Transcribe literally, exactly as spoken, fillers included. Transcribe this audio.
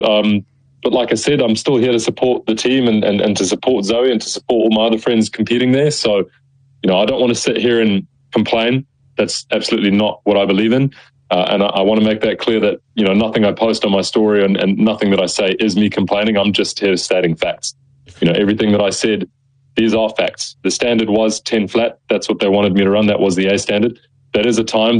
Um, but like I said, I'm still here to support the team and, and, and to support Zoe and to support all my other friends competing there. So, you know, I don't want to sit here and complain. That's absolutely not what I believe in. Uh, and I, I want to make that clear that, you know, nothing I post on my story and, and nothing that I say is me complaining. I'm just here stating facts. You know, everything that I said, these are facts. The standard was ten flat. That's what they wanted me to run. That was the A standard. That is a time